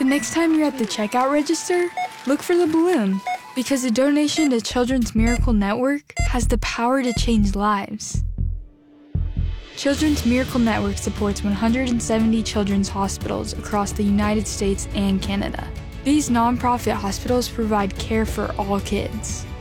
The next time you're at the checkout register, look for the balloon, because a donation to Children's Miracle Network has the power to change lives. Children's Miracle Network supports 170 children's hospitals across the United States and Canada. These nonprofit hospitals provide care for all kids.